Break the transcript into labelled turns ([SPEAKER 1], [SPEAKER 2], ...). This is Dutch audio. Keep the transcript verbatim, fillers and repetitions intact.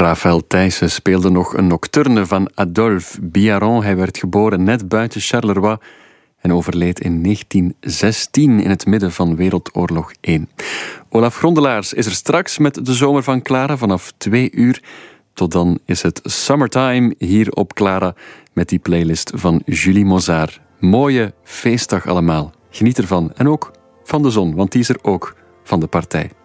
[SPEAKER 1] Raphaël Thijssen speelde nog een nocturne van Adolphe Biaron. Hij werd geboren net buiten Charleroi en overleed in negentien zestien in het midden van Wereldoorlog één. Olaf Grondelaars is er straks met de Zomer van Clara vanaf twee uur. Tot dan is het Summertime hier op Clara met die playlist van Julie Mozart. Mooie feestdag allemaal. Geniet ervan. En ook van de zon, want die is er ook van de partij.